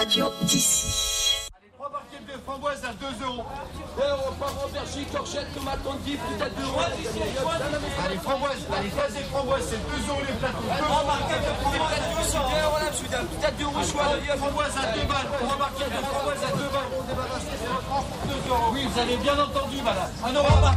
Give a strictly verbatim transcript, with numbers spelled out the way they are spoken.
radio d'ici. Trois barquettes de framboises à deux euros. deux euros par aubergine, courgette, tomate, ondif, peut-être deux euros. Allez, framboises, allez, phase des framboises, c'est deux euros les plateaux. Trois barquettes de framboises à deux euros, là, soudain. Peut-être deux euros, choix. Framboises à deux balles. Trois barquettes de framboises à deux balles. deux euros. Oui, vous avez bien entendu, madame. Un euro.